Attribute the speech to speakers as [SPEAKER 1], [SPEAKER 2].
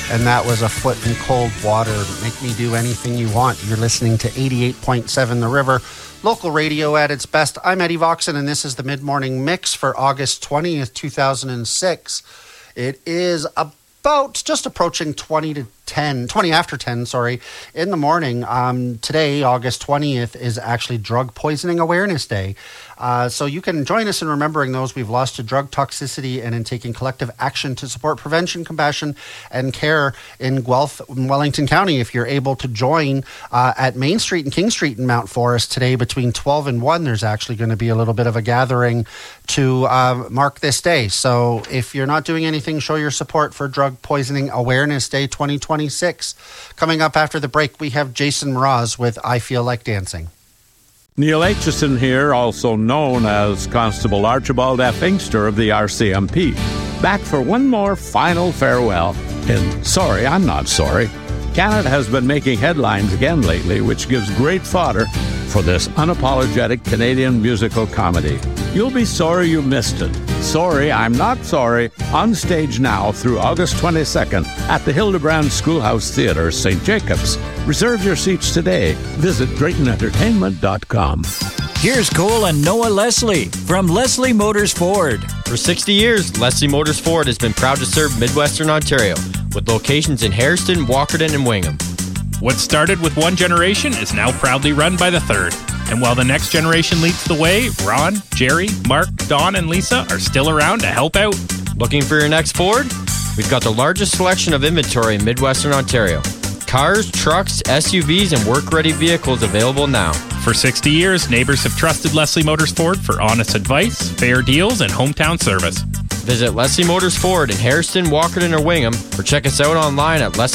[SPEAKER 1] And that was A Foot in Cold Water. Make me do anything you want. You're listening to 88.7 The River, local radio at its best. I'm Eddie Voxon, and this is the Mid-Morning Mix for August 20th, 2006. It is about just approaching 20 after 10, in the morning. Today, August 20th, is actually Drug Poisoning Awareness Day. So you can join us in remembering those we've lost to drug toxicity and in taking collective action to support prevention, compassion, and care in Guelph, Wellington County. If you're able to join at Main Street and King Street in Mount Forest today between 12 and 1, there's actually going to be a little bit of a gathering to mark this day. So if you're not doing anything, show your support for Drug Poisoning Awareness Day 2026. Coming up after the break, we have Jason Mraz with I Feel Like Dancing.
[SPEAKER 2] Neil Aitchison here, also known as Constable Archibald F. Inkster of the RCMP, back for one more final farewell in Sorry, I'm Not Sorry. Canada has been making headlines again lately, which gives great fodder for this unapologetic Canadian musical comedy. You'll be sorry you missed it. Sorry, I'm Not Sorry, on stage now through August 22nd at the Hildebrand Schoolhouse Theatre, St. Jacobs. Reserve your seats today. Visit DraytonEntertainment.com.
[SPEAKER 3] Here's Cole and Noah Leslie from Leslie Motors Ford.
[SPEAKER 4] For 60 years, Leslie Motors Ford has been proud to serve Midwestern Ontario with locations in Hairston, Walkerton, and Wingham.
[SPEAKER 5] What started with one generation is now proudly run by the third. And while the next generation leads the way, Ron, Jerry, Mark, Don, and Lisa are still around to help out.
[SPEAKER 4] Looking for your next Ford? We've got the largest selection of inventory in Midwestern Ontario. Cars, trucks, SUVs, and work-ready vehicles available now.
[SPEAKER 5] For 60 years, neighbors have trusted Leslie Motors Ford for honest advice, fair deals, and hometown service.
[SPEAKER 4] Visit Leslie Motors Ford in Hairston, Walkerton, or Wingham, or check us out online at Leslie